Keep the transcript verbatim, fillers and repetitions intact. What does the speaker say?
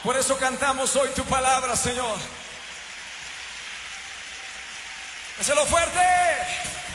Por eso cantamos hoy tu palabra, Señor. ¡Dáselo fuerte!